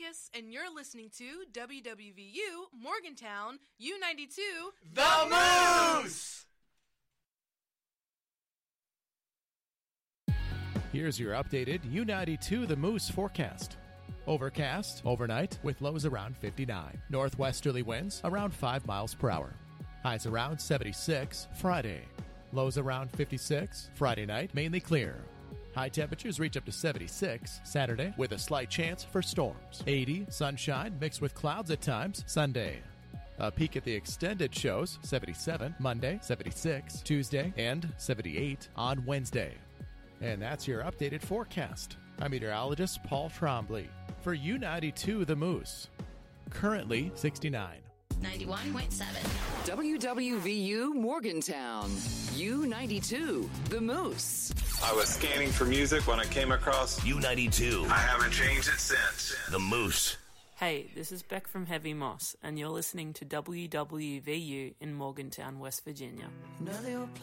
Marcus, and you're listening to WWVU Morgantown U92 The Moose! Here's your updated U92 The Moose forecast. Overcast overnight with lows around 59. Northwesterly winds around 5 miles per hour. Highs around 76 Friday. Lows around 56 Friday night, mainly clear. High temperatures reach up to 76 Saturday with a slight chance for storms. 80 sunshine mixed with clouds at times Sunday. A peek at the extended shows 77 Monday, 76 Tuesday, and 78 on Wednesday. And that's your updated forecast. I'm meteorologist Paul Trombley for U92 The Moose. Currently 69. 91.7. WWVU Morgantown. U92 The Moose. I was scanning for music when I came across U92. I haven't changed it since. The Moose. Hey, this is Beck from Heavy Moss, and you're listening to WWVU in Morgantown, West Virginia.